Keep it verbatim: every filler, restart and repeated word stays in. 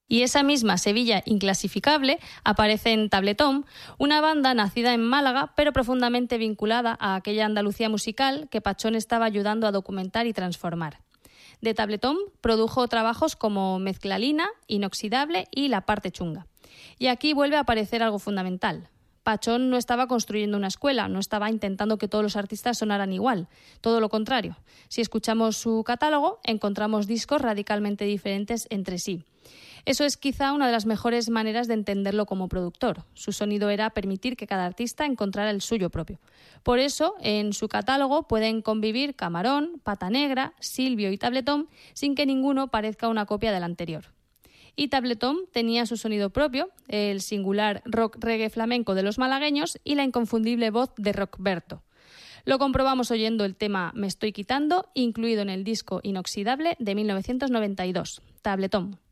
Y esa misma Sevilla inclasificable aparece en Tabletón, una banda nacida en Málaga, pero profundamente vinculada a aquella Andalucía musical que Pachón estaba ayudando a documentar y transformar. De Tabletón produjo trabajos como Mezclalina, Inoxidable y La parte chunga. Y aquí vuelve a aparecer algo fundamental. Pachón no estaba construyendo una escuela, no estaba intentando que todos los artistas sonaran igual, todo lo contrario. Si escuchamos su catálogo, encontramos discos radicalmente diferentes entre sí. Eso es quizá una de las mejores maneras de entenderlo como productor. Su sonido era permitir que cada artista encontrara el suyo propio. Por eso, en su catálogo pueden convivir Camarón, Pata Negra, Silvio y Tabletón sin que ninguno parezca una copia del anterior. Y Tabletón tenía su sonido propio, el singular rock reggae flamenco de los malagueños y la inconfundible voz de Rockberto. Lo comprobamos oyendo el tema Me estoy quitando, incluido en el disco Inoxidable de mil novecientos noventa y dos, Tabletón.